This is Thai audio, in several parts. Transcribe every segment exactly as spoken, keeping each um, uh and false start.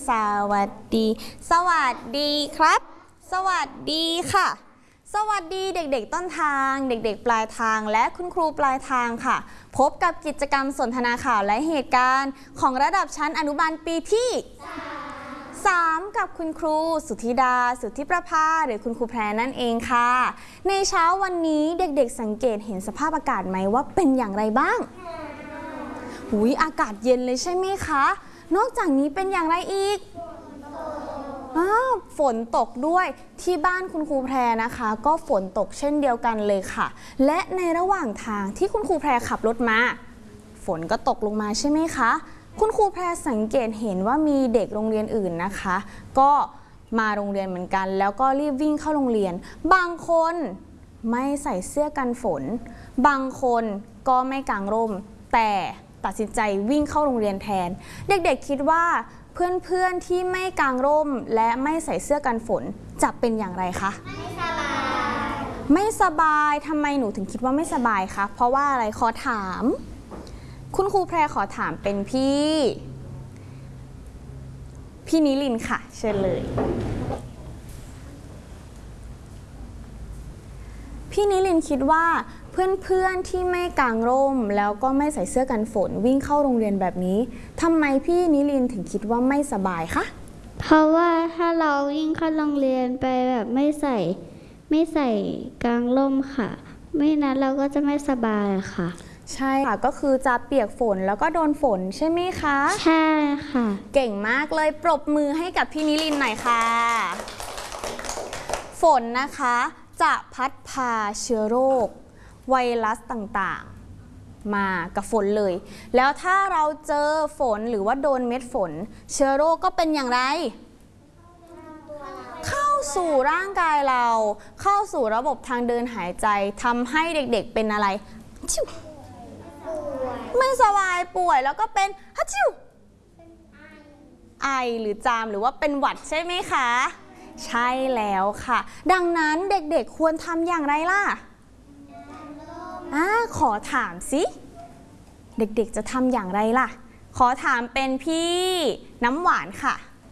สวัสดีสวัสดีครับสวัสดีค่ะสวัสดีเด็กๆต้นทางเด็กๆปลายทางและคุณครูปลายทางค่ะพบกับกิจกรรมสนทนาข่าวและเหตุการณ์ของระดับชั้นอนุบาลปีที่สามกับคุณครูสุธิดาสุทธิประภาหรือคุณครูแพรนั่นเองค่ะในเช้าวันนี้เด็กๆสังเกตเห็นสภาพอากาศไหมว่าเป็นอย่างไรบ้างหุยอากาศเย็นเลยใช่ไหมคะนอกจากนี้เป็นอย่างไรอีกฝนตกด้วยที่บ้านคุณครูแพรนะคะก็ฝนตกเช่นเดียวกันเลยค่ะและในระหว่างทางที่คุณครูแพรขับรถมาฝนก็ตกลงมาใช่ไหมคะคุณครูแพรสังเกตเห็นว่ามีเด็กโรงเรียนอื่นนะคะก็มาโรงเรียนเหมือนกันแล้วก็รีบวิ่งเข้าโรงเรียนบางคนไม่ใส่เสื้อกันฝนบางคนก็ไม่กางร่มแต่ตัดสินใจวิ่งเข้าโรงเรียนแทนเด็กๆคิดว่าเพื่อนๆที่ไม่กางร่มและไม่ใส่เสื้อกันฝนจะเป็นอย่างไรคะไม่สบายไม่สบายทำไมหนูถึงคิดว่าไม่สบายคะเพราะว่าอะไรขอถามคุณครูแพรขอถามเป็นพี่พี่นิลินค่ะเชิญเลยพี่นิลินคิดว่าเพื่อนๆที่ไม่กางร่มแล้วก็ไม่ใส่เสื้อกันฝนวิ่งเข้าโรงเรียนแบบนี้ทำไมพี่นิลินถึงคิดว่าไม่สบายคะเพราะว่าถ้าเราวิ่งเข้าโรงเรียนไปแบบไม่ใส่ไม่ใส่กางร่มค่ะไม่นั้นเราก็จะไม่สบายค่ะใช่ค่ะก็คือจะเปียกฝนแล้วก็โดนฝนใช่ไหมคะใช่ค่ะเก่งมากเลยปรบมือให้กับพี่นิลินหน่อยค่ะฝนนะคะจะพัดพาเชื้อโรคไวรัสต่างๆมากับฝนเลยแล้วถ้าเราเจอฝนหรือว่าโดนเม็ดฝนเชื้อโรคก็เป็นอย่างไรเข้าสู่ร่างกายเราเข้าสู่ระบบทางเดินหายใจทำให้เด็กๆเป็นอะไรไม่สบายป่วยแล้วก็เป็นฮัชิวไอหรือจามหรือว่าเป็นหวัดใช่ไหมคะใช่แล้วค่ะดังนั้นเด็กๆควรทำอย่างไรล่ะอ่าขอถามสิเด็กๆจะทำอย่างไรล่ะขอถามเป็นพี่น้ำหวานค่ะ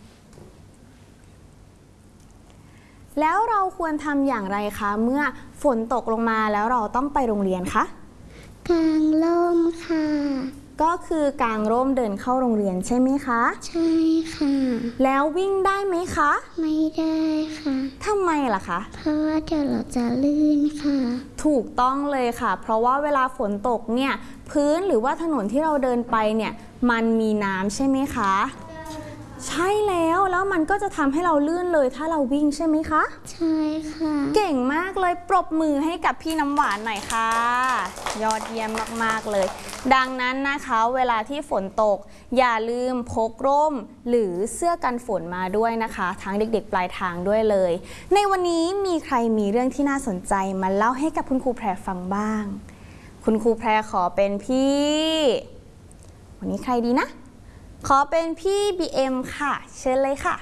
แล้วเราควรทำอย่างไรคะเมื่อฝนตกลงมาแล้วเราต้องไปโรงเรียนคะกางร่มค่ะก็คือกางร่มเดินเข้าโรงเรียนใช่ไหมคะใช่ค่ะแล้ววิ่งได้ไหมคะไม่ได้ค่ะทำไมล่ะคะเพราะว่าเดี๋ยวเราจะลื่นค่ะถูกต้องเลยค่ะเพราะว่าเวลาฝนตกเนี่ยพื้นหรือว่าถนนที่เราเดินไปเนี่ยมันมีน้ำใช่ไหมคะใช่แล้วแล้วมันก็จะทำให้เราลื่นเลยถ้าเราวิ่งใช่ไหมคะใช่ค่ะเก่งมากเลยปรบมือให้กับพี่น้ำหวานหน่อยค่ะยอดเยี่ยมมากๆเลยดังนั้นนะคะเวลาที่ฝนตกอย่าลืมพกร่มหรือเสื้อกันฝนมาด้วยนะคะทั้งเด็กๆปลายทางด้วยเลยในวันนี้มีใครมีเรื่องที่น่าสนใจมาเล่าให้กับคุณครูแพรฟังบ้างคุณครูแพรขอเป็นพี่วันนี้ใครดีนะขอเป็นพี่ บี เอ็ม ค่ะเชิญเลยค่ะ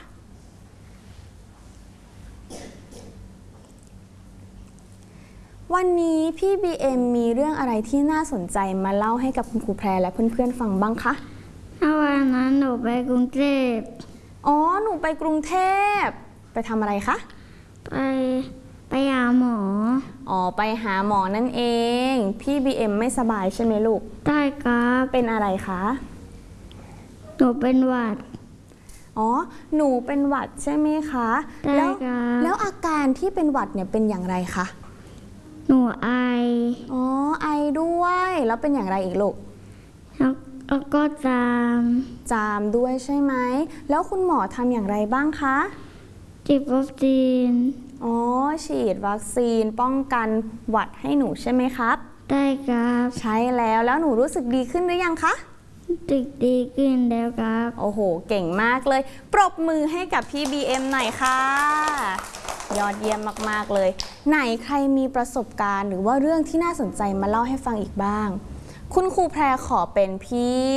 วันนี้พี่ บี เอ็ม มีเรื่องอะไรที่น่าสนใจมาเล่าให้กับคุณครูแพรและเพื่อนๆฟังบ้างคะวันนั้นหนูไปกรุงเทพอ๋อหนูไปกรุงเทพไปทำอะไรคะไปไปหาหมออ๋อไปหาหมอนั่นเองพี่ บี เอ็ม ไม่สบายใช่ไหมลูกได้ครับเป็นอะไรคะหนูเป็นหวัดอ๋อหนูเป็นหวัดใช่ไหมคะแล้วแล้วอาการที่เป็นหวัดเนี่ยเป็นอย่างไรคะหนูไออ๋อไอด้วยแล้วเป็นอย่างไรอีกลูกแล้วก็จามจามด้วยใช่ไหมแล้วคุณหมอทำอย่างไรบ้างคะฉีดวัคซีนอ๋อฉีดวัคซีนป้องกันหวัดให้หนูใช่ไหมครับได้ครับใช่แล้วแล้วหนูรู้สึกดีขึ้นหรือยังคะดีดีขึ้นแล้วครับโอ้โหเก่งมากเลยปรบมือให้กับพี่ บี เอ็ม หน่อยค่ะยอดเยี่ยมมากๆเลยไหนใครมีประสบการณ์หรือว่าเรื่องที่น่าสนใจมาเล่าให้ฟังอีกบ้างคุณครูแพรขอเป็นพี่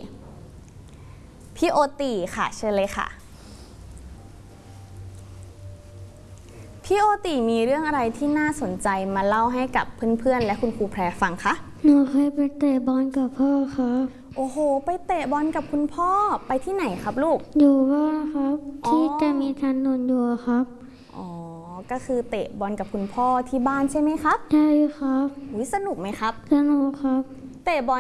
พี่โอติค่ะเชิญเลยค่ะพี่โอติมีเรื่องอะไรที่น่าสนใจมาเล่าให้กับเพื่อนๆและคุณครูแพรฟังคะหนูเคยไปเตะบอลกับพ่อครับโอ้โห ไปเตะบอลกับคุณพ่อไปที่ไหนครับลูกอยู่บ้านครับอ๋อที่จะมีถนนอยู่ครับอ๋อ ก็คือเตะบอลกับคุณพ่อที่บ้านใช่ไหมครับใช่ครับอุ๊ยสนุกไหมครับสนุกครับเตะบอล